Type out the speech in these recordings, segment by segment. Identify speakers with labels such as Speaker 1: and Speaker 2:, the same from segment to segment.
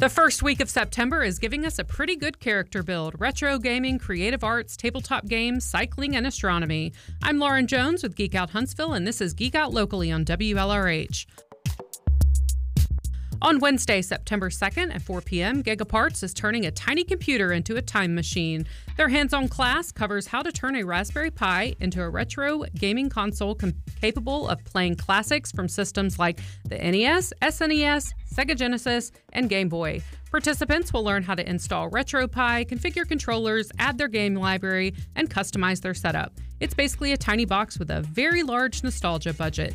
Speaker 1: The first week of September is giving us a pretty good character build. Retro gaming, creative arts, tabletop games, cycling, and astronomy. I'm Lauren Jones with Geek Out Huntsville, and this is Geek Out Locally on WLRH. On Wednesday, September 2nd at 4 p.m., Gigaparts is turning a tiny computer into a time machine. Their hands-on class covers how to turn a Raspberry Pi into a retro gaming console capable of playing classics from systems like the NES, SNES, Sega Genesis, and Game Boy. Participants will learn how to install RetroPie, configure controllers, add their game library, and customize their setup. It's basically a tiny box with a very large nostalgia budget.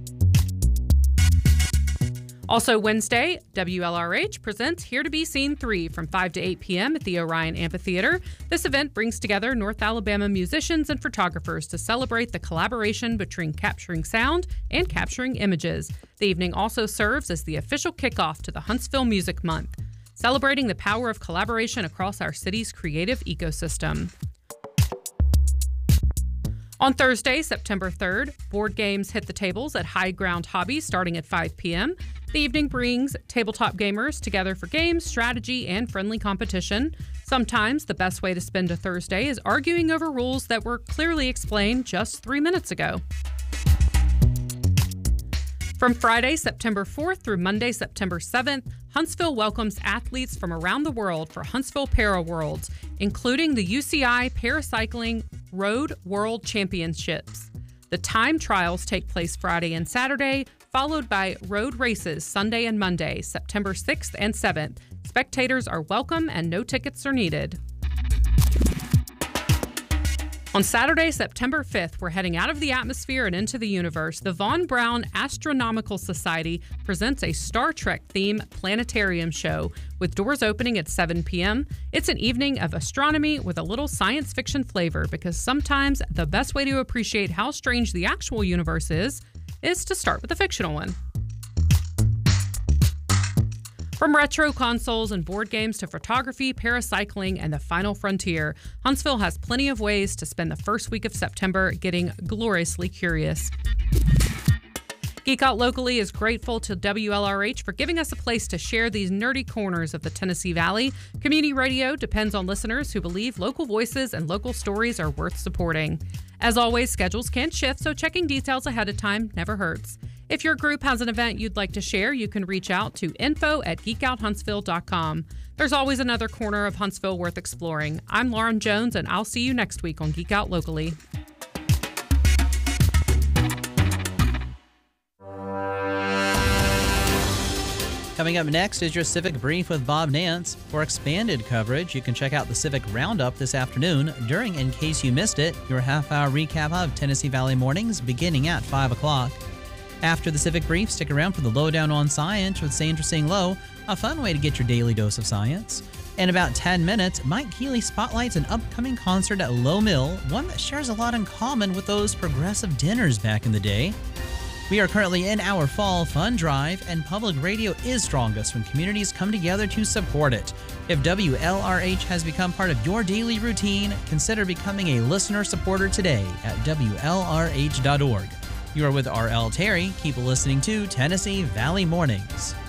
Speaker 1: Also Wednesday, WLRH presents Here to Be Seen 3 from 5 to 8 p.m. at the Orion Amphitheater. This event brings together North Alabama musicians and photographers to celebrate the collaboration between capturing sound and capturing images. The evening also serves as the official kickoff to the Huntsville Music Month, celebrating the power of collaboration across our city's creative ecosystem. On Thursday, September 3rd, board games hit the tables at High Ground Hobby starting at 5 p.m. The evening brings tabletop gamers together for games, strategy, and friendly competition. Sometimes the best way to spend a Thursday is arguing over rules that were clearly explained just 3 minutes ago. From Friday, September 4th through Monday, September 7th, Huntsville welcomes athletes from around the world for Huntsville Para Worlds, including the UCI Paracycling Road World Championships. The time trials take place Friday and Saturday, followed by road races Sunday and Monday, September 6th and 7th. Spectators are welcome and no tickets are needed. On Saturday, September 5th, we're heading out of the atmosphere and into the universe. The Von Braun Astronomical Society presents a Star Trek-themed planetarium show with doors opening at 7 p.m. It's an evening of astronomy with a little science fiction flavor because sometimes the best way to appreciate how strange the actual universe is to start with a fictional one. From retro consoles and board games to photography, paracycling, and the final frontier, Huntsville has plenty of ways to spend the first week of September getting gloriously curious. Geek Out Locally is grateful to WLRH for giving us a place to share these nerdy corners of the Tennessee Valley. Community radio depends on listeners who believe local voices and local stories are worth supporting. As always, schedules can shift, so checking details ahead of time never hurts. If your group has an event you'd like to share, you can reach out to info@geekouthuntsville.com. There's always another corner of Huntsville worth exploring. I'm Lauren Jones, and I'll see you next week on Geek Out Locally.
Speaker 2: Coming up next is your Civic Brief with Bob Nance. For expanded coverage, you can check out the Civic Roundup this afternoon during In Case You Missed It, your half-hour recap of Tennessee Valley Mornings beginning at 5 o'clock. After the Civic Brief, stick around for the Lowdown on Science with Sandra Singh Low, a fun way to get your daily dose of science. In about 10 minutes, Mike Keeley spotlights an upcoming concert at Low Mill, one that shares a lot in common with those progressive dinners back in the day. We are currently in our fall fun drive, and public radio is strongest when communities come together to support it. If WLRH has become part of your daily routine, consider becoming a listener supporter today at WLRH.org. You are with R.L. Terry. Keep listening to Tennessee Valley Mornings.